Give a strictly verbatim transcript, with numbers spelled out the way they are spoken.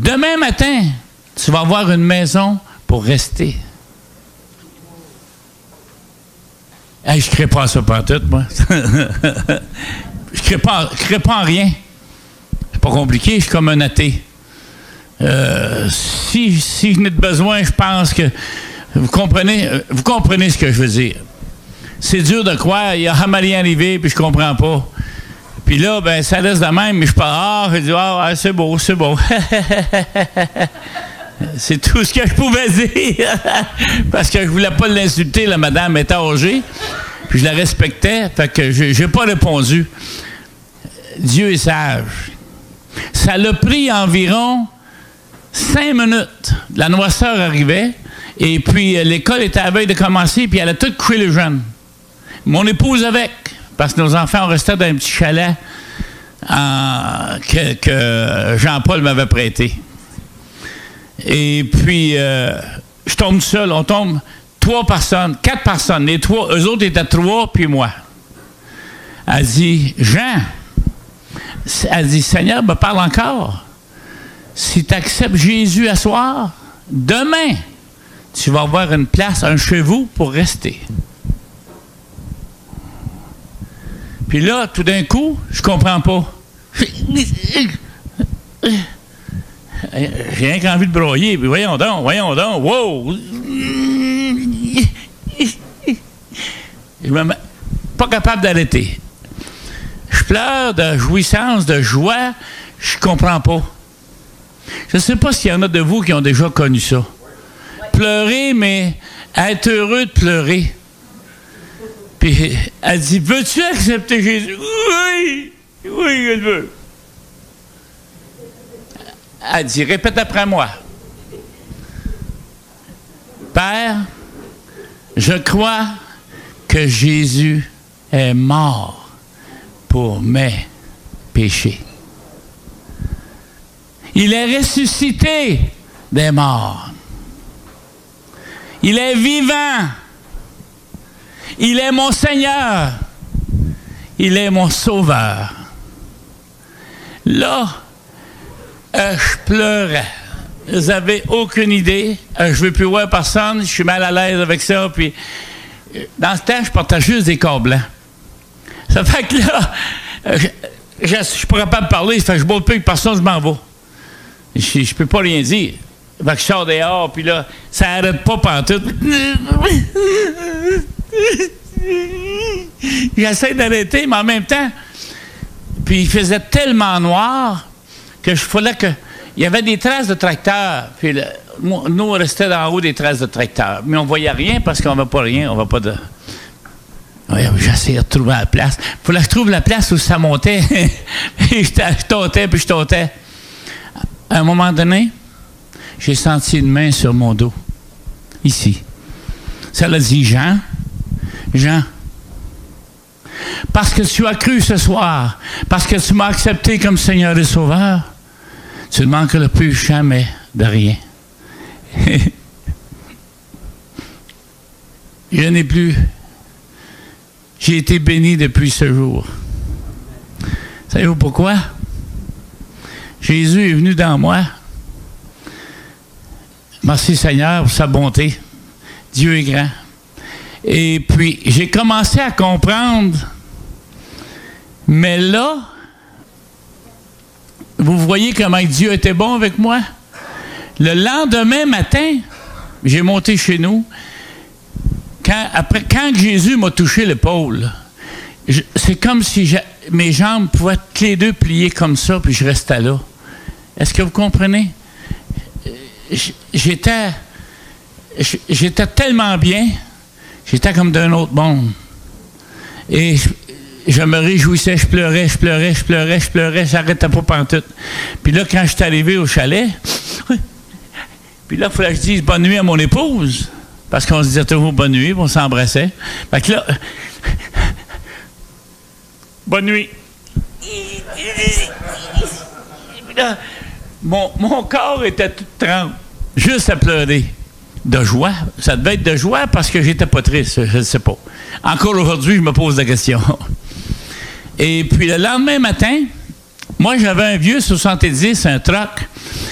Demain matin, tu vas avoir une maison pour rester. Hey, je ne crée pas à ça pantoute, moi. Je ne crée pas, crée pas en rien. C'est pas compliqué, je suis comme un athée. Euh, si, si je n'ai de besoin, je pense que vous comprenez, vous comprenez ce que je veux dire. C'est dur de croire, il y a Hamalien arrivé, puis je comprends pas. Puis là, ben ça laisse de même, mais je parle, ah, je dis, ah, c'est beau, c'est beau. C'est tout ce que je pouvais dire. Parce que je voulais pas l'insulter, la madame était âgée. Puis je la respectais, fait que j'ai, j'ai pas répondu. Dieu est sage. Ça l'a pris environ cinq minutes. La noirceur arrivait, et puis l'école était à la veille de commencer, puis elle a tout couché les jeunes. Mon épouse avec, parce que nos enfants restaient dans un petit chalet en, que, que Jean-Paul m'avait prêté. Et puis, euh, je tombe seul. On tombe trois personnes, quatre personnes. Les trois, eux autres étaient trois, puis moi. Elle dit, Jean, elle dit, Seigneur me parle encore. Si tu acceptes Jésus à soir, demain, tu vas avoir une place, un chez vous pour rester. Puis là, tout d'un coup, je comprends pas. J'ai rien qu'envie de broyer. Puis voyons donc, voyons donc, wow! Je me mets pas capable d'arrêter. Je pleure de jouissance, de joie. Je comprends pas. Je ne sais pas s'il y en a de vous qui ont déjà connu ça. Pleurer, mais être heureux de pleurer. Puis elle dit, veux-tu accepter Jésus? Oui! Oui, je le veux. Elle dit, répète après moi. Père, je crois que Jésus est mort pour mes péchés. Il est ressuscité des morts. Il est vivant. Il est mon Seigneur. Il est mon Sauveur. Là, euh, je pleurais. Vous n'avez aucune idée. Euh, je ne veux plus voir personne. Je suis mal à l'aise avec ça. Puis, dans ce temps, je portais juste des corps blancs. Ça fait que là, euh, je ne suis pas capable de parler. Ça fait que je ne bois plus avec personne, je m'en vais. Je ne peux pas rien dire. Fait que je sors dehors, puis là, ça n'arrête pas pantoute. J'essaie d'arrêter, mais en même temps, puis il faisait tellement noir que je fallait que... Il y avait des traces de tracteur. Puis le, nous, on restait en haut des traces de tracteur. Mais on ne voyait rien parce qu'on ne voit pas rien. On ne voit pas de... Ouais, j'essayais de trouver la place. Il fallait que je trouve la place où ça montait. Et je, je tâtais, puis je tâtais. À un moment donné, j'ai senti une main sur mon dos. Ici. Ça l'a dit, Jean, Jean, parce que tu as cru ce soir, parce que tu m'as accepté comme Seigneur et Sauveur, tu ne manqueras plus jamais de rien. Je n'ai plus... J'ai été béni depuis ce jour. Savez-vous pourquoi? Jésus est venu dans moi. Merci Seigneur pour sa bonté. Dieu est grand. Et puis, j'ai commencé à comprendre, mais là, vous voyez comment Dieu était bon avec moi? Le lendemain matin, j'ai monté chez nous. Quand, après, quand Jésus m'a touché l'épaule, je, c'est comme si je, mes jambes pouvaient toutes les deux plier comme ça, puis je restais là. Est-ce que vous comprenez? J'étais, j'étais tellement bien, j'étais comme d'un autre monde. Et je, je me réjouissais, je pleurais, je pleurais, je pleurais, je pleurais, j'arrêtais pas pantoute. Puis là, quand je suis arrivé au chalet, puis là, il fallait que je dise bonne nuit à mon épouse. Parce qu'on se disait toujours bonne nuit, on s'embrassait. Fait que là, bonne nuit. Là, mon, mon corps était tout trempe, juste à pleurer. De joie. Ça devait être de joie parce que j'étais pas triste, je ne sais pas. Encore aujourd'hui, je me pose la question. Et puis le lendemain matin, moi j'avais un vieux soixante-dix, un truck.